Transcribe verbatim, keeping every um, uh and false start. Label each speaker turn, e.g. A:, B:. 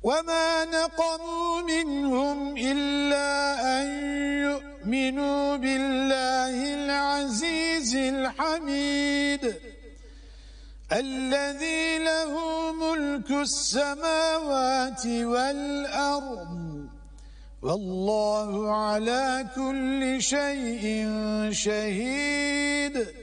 A: وما نقموا منهم إلا أن يؤمنوا بالله العزيز الحميد الذي له ملك السماوات والأرض والله على كل شيء شهيد.